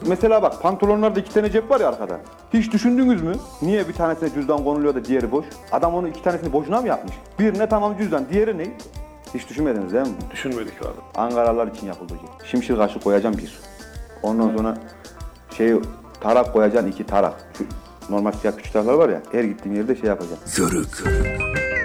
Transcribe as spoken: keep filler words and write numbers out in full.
Mesela bak pantolonlarda iki tane cep var ya arkada. Hiç düşündünüz mü? Niye bir tanesine cüzdan konuluyor da diğeri boş? Adam onu iki tanesini boşuna mı yapmış? Birine tamam cüzdan, diğeri ne? Hiç düşünmediniz değil mi? Düşünmedik abi. Ankaralılar için yapıldı. Şimşir kaşı koyacağım bir. Ondan sonra şey tarak koyacaksın iki tarak. Şu normal siyah küçük taraklar var ya. Her gittiğim yerde şey yapacağım. Yörük.